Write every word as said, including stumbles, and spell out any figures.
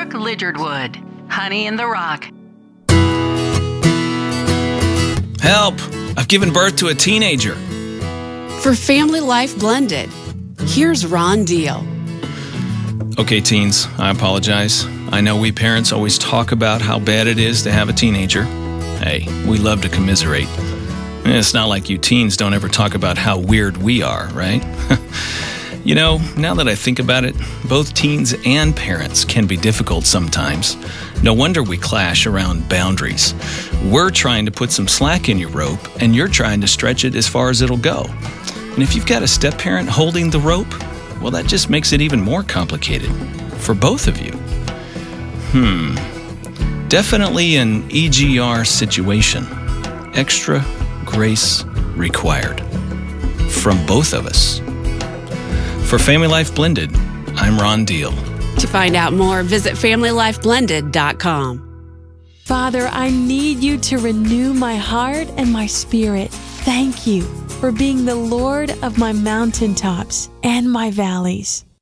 Rock Lizard Wood. Honey in the Rock. Help! I've given birth to a teenager. For Family Life Blended, here's Ron Deal. Okay, teens, I apologize. I know we parents always talk about how bad it is to have a teenager. Hey, we love to commiserate. It's not like you teens don't ever talk about how weird we are, right? You know, now that I think about it, both teens and parents can be difficult sometimes. No wonder we clash around boundaries. We're trying to put some slack in your rope, and you're trying to stretch it as far as it'll go. And if you've got a step-parent holding the rope, well, that just makes it even more complicated for both of you. Hmm. Definitely an E G R situation. Extra grace required. From both of us. For Family Life Blended, I'm Ron Deal. To find out more, visit family life blended dot com. Father, I need you to renew my heart and my spirit. Thank you for being the Lord of my mountaintops and my valleys.